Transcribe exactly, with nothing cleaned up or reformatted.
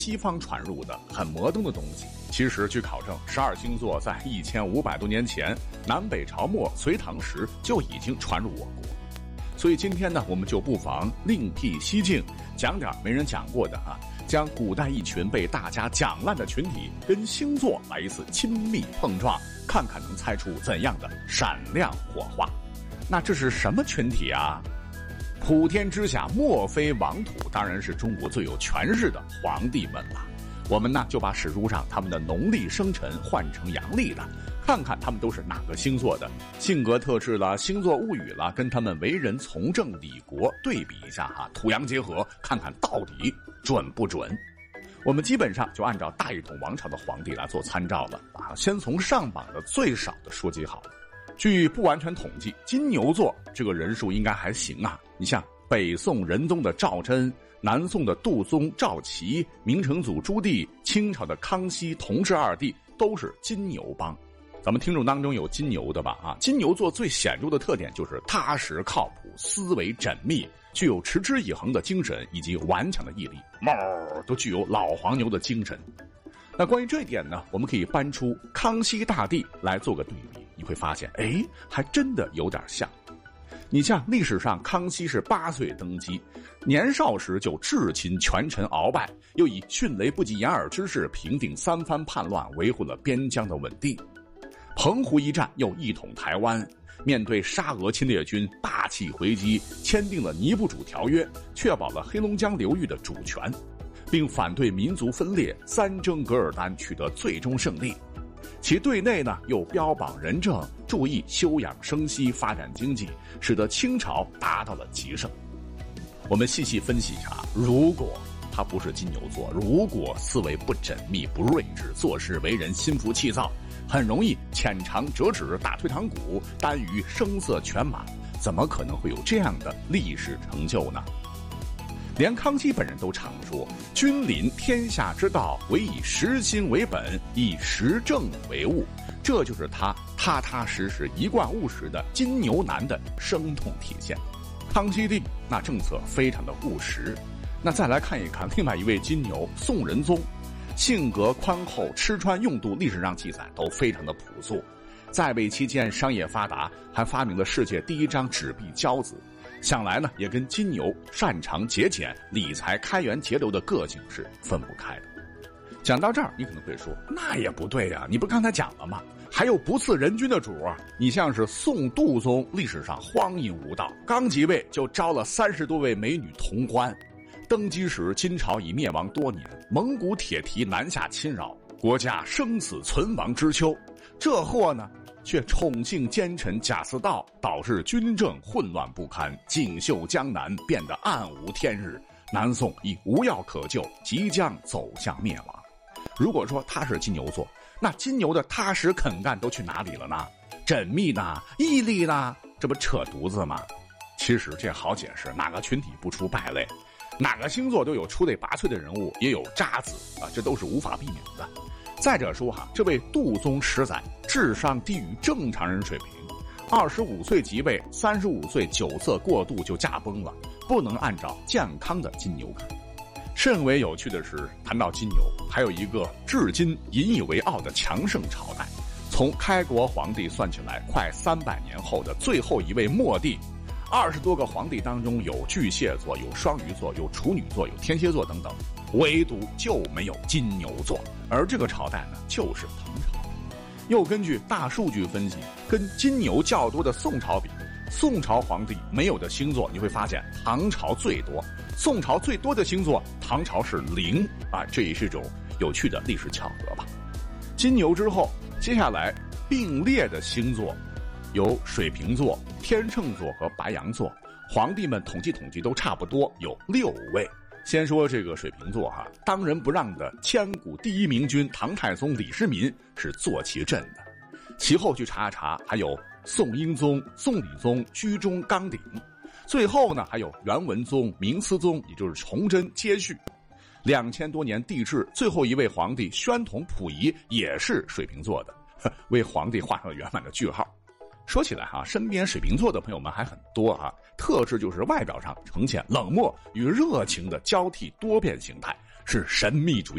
西方传入的很摩登的东西。其实据考证，十二星座在一千五百多年前，南北朝末隋唐时就已经传入我国。所以今天呢，我们就不妨另辟蹊径，讲点没人讲过的啊，将古代一群被大家讲烂的群体跟星座来一次亲密碰撞，看看能猜出怎样的闪亮火花。那这是什么群体啊？普天之下莫非王土，当然是中国最有权势的皇帝们了。我们呢就把史书上他们的农历生辰换成阳历的，看看他们都是哪个星座的，性格特质啦、星座物语啦，跟他们为人从政理国对比一下哈，土洋结合，看看到底准不准。我们基本上就按照大一统王朝的皇帝来做参照了啊，先从上榜的最少的说起好。据不完全统计，金牛座这个人数应该还行啊。你像北宋仁宗的赵祯，南宋的杜宗赵齐，明成祖朱棣，清朝的康熙、同治二帝都是金牛帮。咱们听众当中有金牛的吧？啊，金牛座最显著的特点就是踏实靠谱、思维缜密，具有持之以恒的精神以及顽强的毅力，猫都具有老黄牛的精神。那关于这一点呢，我们可以搬出康熙大帝来做个对比，你会发现，哎，还真的有点像。你像历史上康熙是八岁登基，年少时就智擒权臣鳌拜，又以迅雷不及掩耳之势平定三藩叛乱，维护了边疆的稳定。澎湖一战又一统台湾，面对沙俄侵略军霸气回击，签订了尼布楚条约，确保了黑龙江流域的主权，并反对民族分裂，三征噶尔丹，取得最终胜利。其对内呢又标榜仁政，注意休养生息，发展经济，使得清朝达到了极盛。我们细细分析一下，如果他不是金牛座，如果思维不缜密不睿智，做事为人心浮气躁，很容易浅尝辄止，打退堂鼓，耽于声色犬马，怎么可能会有这样的历史成就呢？连康熙本人都常说，君临天下之道，唯以实心为本，以实政为务，这就是他踏踏实实一贯务实的金牛男的生动体现。康熙帝那政策非常的务实。那再来看一看另外一位金牛宋仁宗，性格宽厚，吃穿用度历史上记载都非常的朴素。在位期间商业发达，还发明了世界第一张纸币交子，想来呢也跟金牛擅长节俭、理财、开源节流的个性是分不开的。讲到这儿，你可能会说，那也不对呀、啊，你不刚才讲了吗？还有不次人君的主啊！你像是宋度宗，历史上荒淫无道，刚即位就招了三十多位美女同欢。登基时，金朝已灭亡多年，蒙古铁蹄南下侵扰，国家生死存亡之秋。这货呢，却宠幸奸臣贾似道，导致军政混乱不堪，锦绣江南变得暗无天日，南宋已无药可救，即将走向灭亡。如果说他是金牛座，那金牛的踏实肯干都去哪里了呢？缜密呢？毅力呢？这不扯犊子吗？其实这好解释，哪个群体不出败类？哪个星座都有出类拔萃的人物，也有渣子啊，这都是无法避免的。再者说哈，这位杜宗十载智商低于正常人水平，二十五岁即位，三十五岁酒色过度就驾崩了，不能按照健康的金牛看。甚为有趣的是，谈到金牛，还有一个至今引以为傲的强盛朝代，从开国皇帝算起来，快三百年后的最后一位末帝，二十多个皇帝当中有巨蟹座，有双鱼座，有处女座，有天蝎座等等，唯独就没有金牛座。而这个朝代呢，就是唐朝。又根据大数据分析，跟金牛较多的宋朝比，宋朝皇帝没有的星座，你会发现唐朝最多，宋朝最多的星座，唐朝是零啊，这也是种有趣的历史巧合吧。金牛之后，接下来并列的星座有水瓶座、天秤座和白羊座，皇帝们统计统计都差不多，有六位。先说这个水瓶座哈，当仁不让的千古第一明君唐太宗李世民是坐其镇的。其后去查查，还有宋英宗、宋理宗居中纲鼎，最后呢还有元文宗、明思宗，也就是崇祯接续。两千多年帝制，最后一位皇帝宣统溥仪也是水瓶座的，为皇帝画上了圆满的句号。说起来哈，身边水瓶座的朋友们还很多哈，特质就是外表上呈现冷漠与热情的交替多变形态，是神秘主义